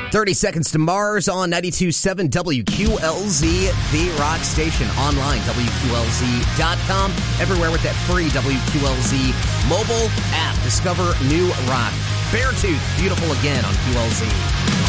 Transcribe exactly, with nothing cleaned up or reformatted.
thirty Seconds to Mars on ninety-two point seven W Q L Z, the rock station. Online, W Q L Z dot com. Everywhere with that free W Q L Z mobile app. Discover new rock. Beartooth, Beautiful Again on Q L Z.